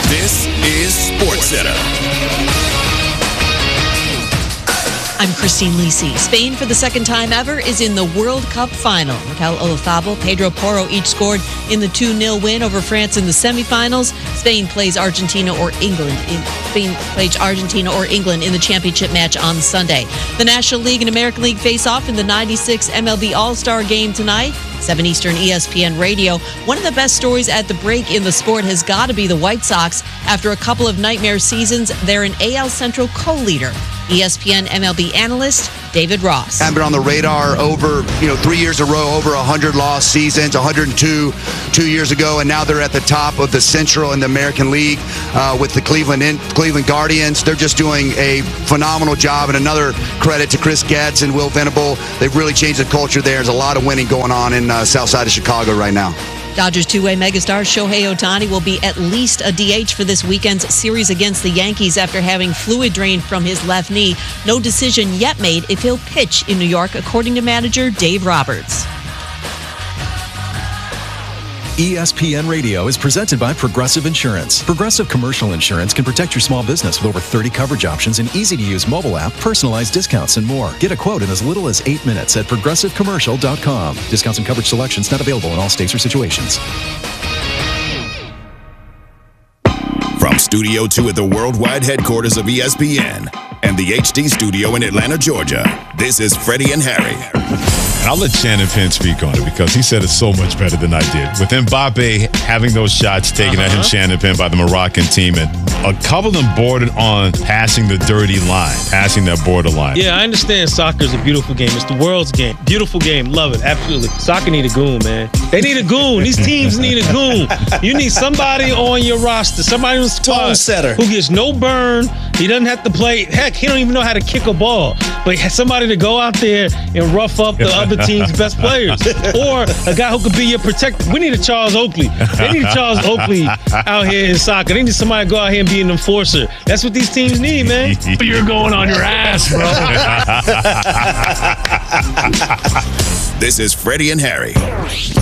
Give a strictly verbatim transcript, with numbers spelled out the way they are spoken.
This is SportsCenter. I'm Christine Lisi. Spain, for the second time ever, is in the World Cup final. Raquel Olazabal, Pedro Porro each scored in the two nil win over France in the semifinals. Spain plays Argentina or England. In, Spain plays Argentina or England in the championship match on Sunday. The National League and American League face off in the ninety-six M L B All-Star Game tonight. seven Eastern, E S P N Radio. One of the best stories at the break in the sport has got to be the White Sox. After a couple of nightmare seasons, they're an A L Central co-leader. E S P N M L B analyst David Ross. I've been on the radar over, you know, three years in a row, over one hundred lost seasons, one hundred two two years ago, and now they're at the top of the Central and the American League uh, with the Cleveland in, Cleveland Guardians. They're just doing a phenomenal job, and another credit to Chris Getz and Will Venable. They've really changed the culture there. There's a lot of winning going on in uh, south side of Chicago right now. Dodgers two-way megastar Shohei Ohtani will be at least a D H for this weekend's series against the Yankees after having fluid drained from his left knee. No decision yet made if he'll pitch in New York, according to manager Dave Roberts. E S P N Radio is presented by Progressive Insurance. Progressive Commercial Insurance can protect your small business with over thirty coverage options, and easy-to-use mobile app, personalized discounts, and more. Get a quote in as little as eight minutes at progressive commercial dot com. Discounts and coverage selections not available in all states or situations. From Studio two at the worldwide headquarters of E S P N and the H D studio in Atlanta, Georgia, this is Freddie and Harry. I'll let Shannon Penn speak on it because he said it so much better than I did. With Mbappe having those shots taken uh-huh. at him, Shannon Penn, by the Moroccan team, and a couple of them boarded on passing the dirty line, passing that border line. Yeah, I understand soccer is a beautiful game. It's the world's game. Beautiful game. Love it. Absolutely. Soccer need a goon, man. They need a goon. These teams need a goon. You need somebody on your roster, somebody on the squad setter who gets no burn. He doesn't have to play. Heck, he don't even know how to kick a ball. But somebody to go out there and rough up the other team's best players. Or a guy who could be your protector. We need a Charles Oakley. They need a Charles Oakley out here in soccer. They need somebody to go out here and be an enforcer. That's what these teams need, man. You're going on your ass, bro. This is Freddie and Harry.